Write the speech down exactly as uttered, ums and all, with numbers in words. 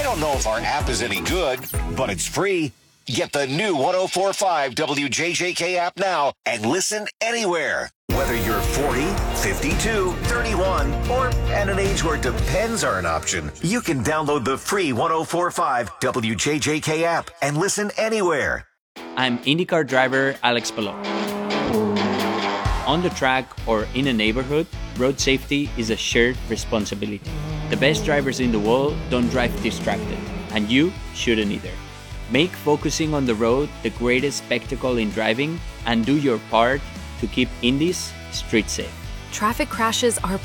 don't know if our app is any good, but it's free. Get the new one oh four point five W J J K app now and listen anywhere. Whether you're forty, fifty-two, thirty-one, or at an age where depends are an option, you can download the free one oh four point five W J J K app and listen anywhere. I'm IndyCar driver Alex Palou. On the track or in a neighborhood, road safety is a shared responsibility. The best drivers in the world don't drive distracted, and you shouldn't either. Make focusing on the road the greatest spectacle in driving, and do your part to keep Indy's street safe. Traffic crashes are